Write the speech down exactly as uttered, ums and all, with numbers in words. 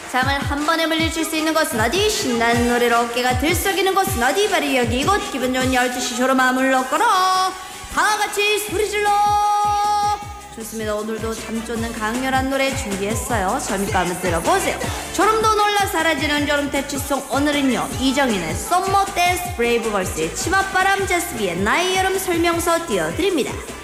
잠을 한 번에 물리칠 수 있는 곳은 어디? 신나는 노래로 어깨가 들썩이는 곳은 어디? 바로 여기 이곳. 기분 좋은 열두 시 쇼로 마음을 넣거라. 다 같이 소리 질러. 좋습니다. 오늘도 잠 쫓는 강렬한 노래 준비했어요. 저니까 한번 들어보세요. 졸음도 놀라 사라지는 졸음 대치송. 오늘은요 이정인의 썸머 댄스, 브레이브걸스의 치맛바람, 제스비의 나의 여름 설명서 띄워드립니다.